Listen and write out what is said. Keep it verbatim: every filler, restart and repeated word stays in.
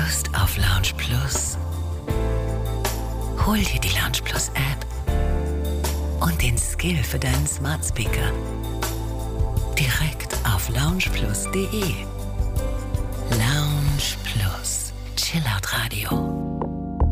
Lust auf Lounge Plus? Hol dir die Lounge Plus App und den Skill für deinen Smart Speaker direkt auf loungeplus punkt de. Lounge Plus, Chillout Radio.